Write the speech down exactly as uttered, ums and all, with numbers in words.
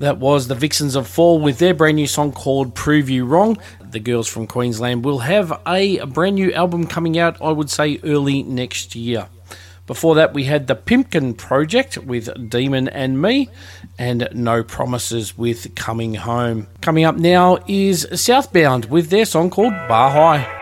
That was the Vixens of Fall with their brand new song called Prove You Wrong. The girls from Queensland will have a brand new album coming out, I would say, early next year. Before that, we had the Pimpkin Project with Demon and Me, and No Promises with Coming Home. Coming up now is Southbound with their song called Bar High.